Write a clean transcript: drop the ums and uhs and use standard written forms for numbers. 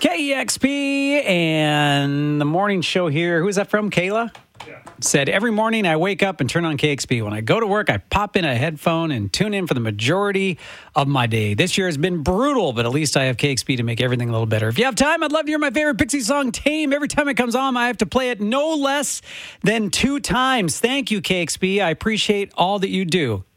KEXP and the morning show here. Who's that from, Kayla? Yeah. Said, every morning I wake up and turn on KEXP. When I go to work, I pop in a headphone and tune in for the majority of my day. This year has been brutal, but at least I have KEXP to make everything a little better. If you have time, I'd love to hear my favorite Pixie song, Tame. Every time it comes on, I have to play it no less than 2 times. Thank you, KEXP. I appreciate all that you do.